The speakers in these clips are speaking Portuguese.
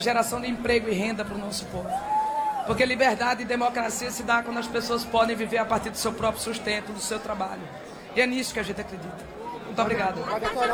geração de emprego e renda para o nosso povo. Porque liberdade e democracia se dá quando as pessoas podem viver a partir do seu próprio sustento, do seu trabalho. E é nisso que a gente acredita. Muito obrigado. Depois de tudo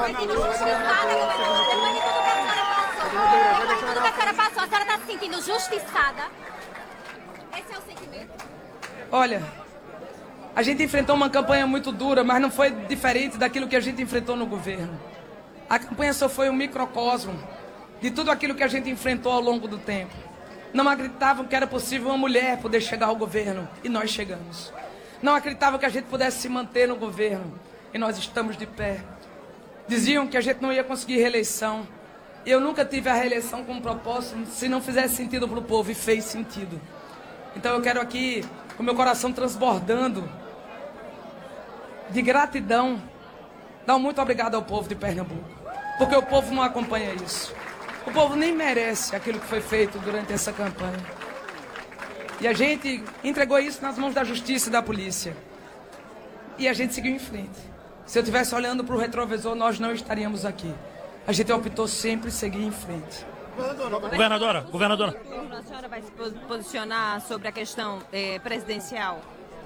que a senhora passou, a senhora está se sentindo justiçada? Esse é o sentimento? Olha, a gente enfrentou uma campanha muito dura, mas não foi diferente daquilo que a gente enfrentou no governo. A campanha só foi um microcosmo de tudo aquilo que a gente enfrentou ao longo do tempo. Não acreditavam que era possível uma mulher poder chegar ao governo, e nós chegamos. Não acreditavam que a gente pudesse se manter no governo, e nós estamos de pé. Diziam que a gente não ia conseguir reeleição. Eu nunca tive a reeleição como propósito se não fizesse sentido para o povo, e fez sentido. Então eu quero aqui, com meu coração transbordando de gratidão, dar um muito obrigado ao povo de Pernambuco, porque o povo não acompanha isso. O povo nem merece aquilo que foi feito durante essa campanha. E a gente entregou isso nas mãos da justiça e da polícia. E a gente seguiu em frente. Se eu estivesse olhando para o retrovisor, nós não estaríamos aqui. A gente optou sempre seguir em frente. Governadora. A senhora vai se posicionar sobre a questão presidencial?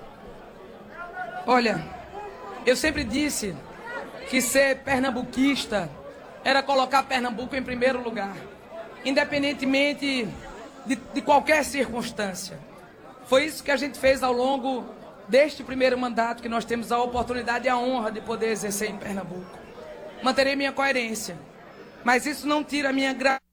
Olha, eu sempre disse que ser pernambuquista era colocar Pernambuco em primeiro lugar, independentemente de qualquer circunstância. Foi isso que a gente fez ao longo deste primeiro mandato, que nós temos a oportunidade e a honra de poder exercer em Pernambuco. Manterei minha coerência, mas isso não tira a minha gratidão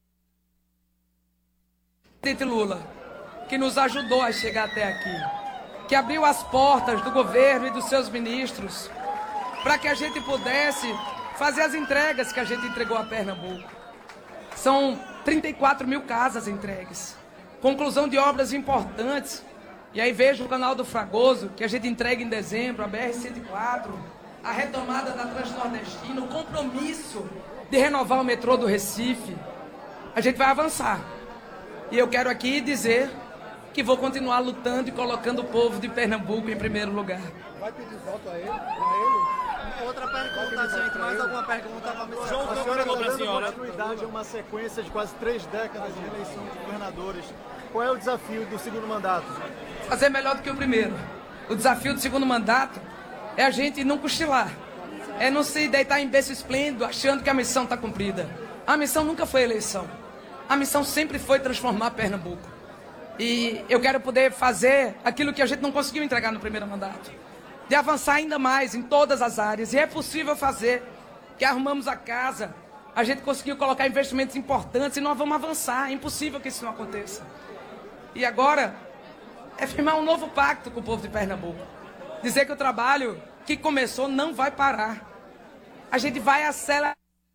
ao presidente Lula, que nos ajudou a chegar até aqui, que abriu as portas do governo e dos seus ministros para que a gente pudesse fazer as entregas que a gente entregou a Pernambuco. São 34 mil casas entregues, conclusão de obras importantes. E aí vejo o canal do Fragoso, que a gente entrega em dezembro, a BR-104, a retomada da Transnordestina, o compromisso de renovar o metrô do Recife. A gente vai avançar. E eu quero aqui dizer que vou continuar lutando e colocando o povo de Pernambuco em primeiro lugar. Vai pedir voto a ele? Outra pergunta, gente. Mais alguma pergunta? A senhora está dando continuidade a uma sequência de quase 3 décadas de reeleição de governadores. Qual é o desafio do segundo mandato? Fazer melhor do que o primeiro. O desafio do segundo mandato é a gente não cochilar. É não se deitar em berço esplêndido achando que a missão está cumprida. A missão nunca foi eleição. A missão sempre foi transformar Pernambuco. E eu quero poder fazer aquilo que a gente não conseguiu entregar no primeiro mandato. De avançar ainda mais em todas as áreas. E é possível fazer, que arrumamos a casa, a gente conseguiu colocar investimentos importantes e nós vamos avançar. É impossível que isso não aconteça. E agora é firmar um novo pacto com o povo de Pernambuco. Dizer que o trabalho que começou não vai parar. A gente vai acelerar.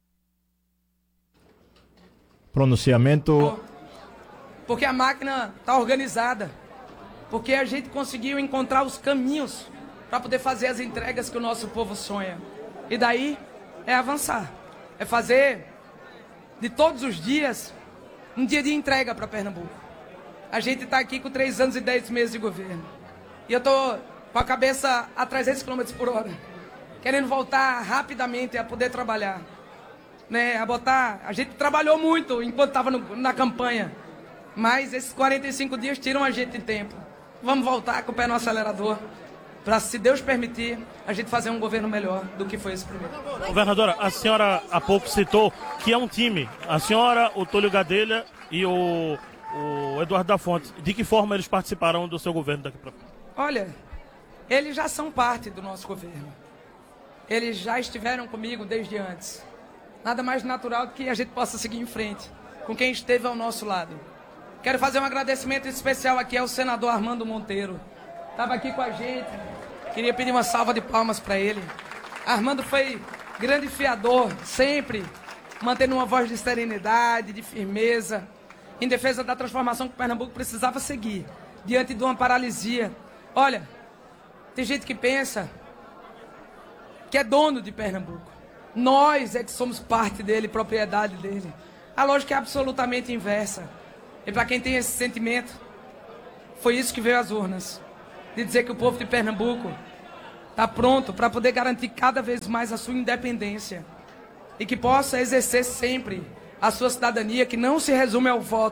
Pronunciamento. Porque a máquina está organizada. Porque a gente conseguiu encontrar os caminhos para poder fazer as entregas que o nosso povo sonha. E daí é avançar. É fazer de todos os dias um dia de entrega para Pernambuco. A gente está aqui com 3 anos e 10 meses de governo. E eu estou com a cabeça a 300 km por hora. Querendo voltar rapidamente a poder trabalhar. Né? A gente trabalhou muito enquanto estava na campanha. Mas esses 45 dias tiram a gente de tempo. Vamos voltar com o pé no acelerador. Para, se Deus permitir, a gente fazer um governo melhor do que foi esse primeiro. Governadora, a senhora há pouco citou que é um time. A senhora, o Túlio Gadelha e o Eduardo da Fonte. De que forma eles participarão do seu governo daqui para frente? Olha, eles já são parte do nosso governo. Eles já estiveram comigo desde antes. Nada mais natural do que a gente possa seguir em frente com quem esteve ao nosso lado. Quero fazer um agradecimento especial aqui ao senador Armando Monteiro. Estava aqui com a gente. Queria pedir uma salva de palmas para ele. Armando foi grande fiador, sempre mantendo uma voz de serenidade, de firmeza, em defesa da transformação que Pernambuco precisava seguir, diante de uma paralisia. Olha, tem gente que pensa que é dono de Pernambuco. Nós é que somos parte dele, propriedade dele. A lógica é absolutamente inversa. E para quem tem esse sentimento, foi isso que veio às urnas. De dizer que o povo de Pernambuco está pronto para poder garantir cada vez mais a sua independência. E que possa exercer sempre a sua cidadania, que não se resume ao voto.